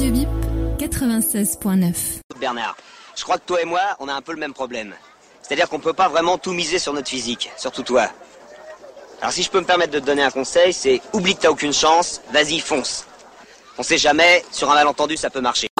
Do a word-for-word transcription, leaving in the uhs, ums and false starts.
Radio Bip quatre-vingt-seize point neuf. Bernard, je crois que toi et moi, on a un peu le même problème. C'est-à-dire qu'on peut pas vraiment tout miser sur notre physique, surtout toi. Alors si je peux me permettre de te donner un conseil, c'est oublie que t'as aucune chance, vas-y fonce. On sait jamais, sur un malentendu ça peut marcher.